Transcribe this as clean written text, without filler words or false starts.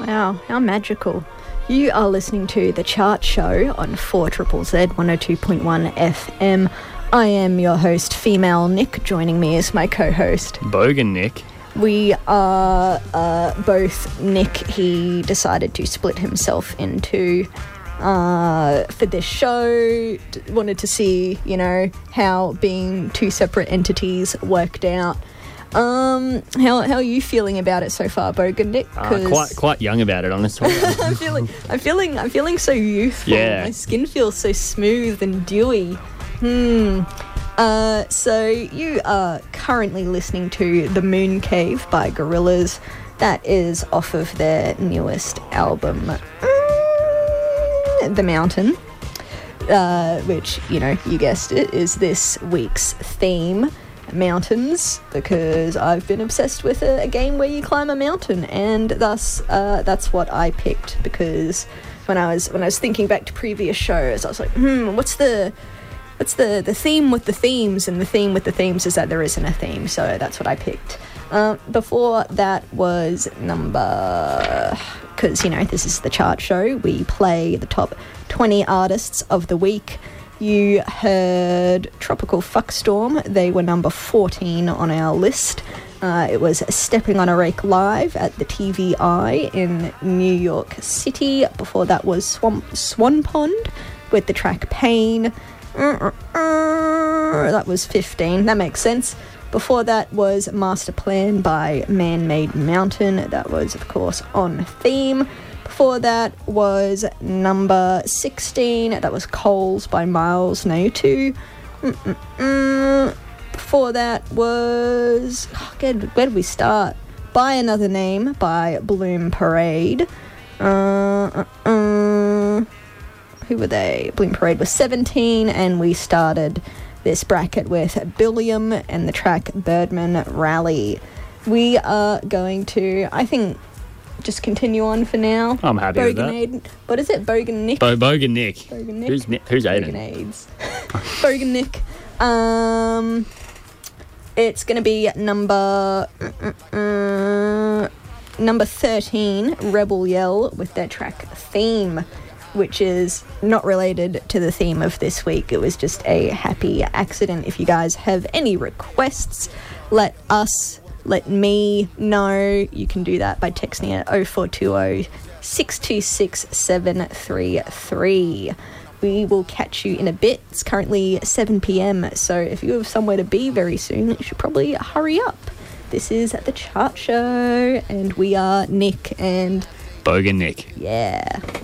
Wow, how magical. You are listening to The Chart Show on 4ZZZ 102.1 FM. I am your host, Female Nick. Joining me is my co-host, Bogan Nick. We are both Nick. He decided to split himself into for this show. Wanted to see, how being two separate entities worked out. How are you feeling about it so far, Bogan Nick? Quite young about it, honestly. I'm feeling so youthful. Yeah. My skin feels so smooth and dewy. So you are currently listening to The Moon Cave by Gorillaz. That is off of their newest album, The Mountain, which, you guessed it, is this week's theme. Mountains, because I've been obsessed with a game where you climb a mountain, and thus that's what I picked, because when I was thinking back to previous shows, I was like, what's the theme with the themes? And the theme with the themes is that there isn't a theme, so that's what I picked. Before that was because this is the chart show, we play the top 20 artists of the week. You heard Tropical Fuckstorm. They were number 14 on our list. It was Stepping on a Rake live at the TVI in New York City. Before that was Swan Pond with the track Pain. That was 15. That makes sense. Before that was Master Plan by Man-Made Mountain. That was, of course, on theme. Before that was number 16. That was Coals by Miles Nautu. Before that was... where did we start? By Another Name by Bloom Parade. Who were they? Bloom Parade was 17, and we started this bracket with Billiam and the track Birdman Rally. We are going to, I think, just continue on for now. I'm happy with that. What is it? Bogan Nick? Bogan Nick. Bogan Nick? Who's Aiden? Bogan AIDS. Bogan Nick. It's going to be number 13, Rebel Yell, with their track Theme, which is not related to the theme of this week. It was just a happy accident. If you guys have any requests, let me know. You can do that by texting at 0420 626 733. We will catch you in a bit. It's currently 7 p.m, so if you have somewhere to be very soon, you should probably hurry up. This is The Chart Show, and we are Nick and... Bogan Nick. Yeah.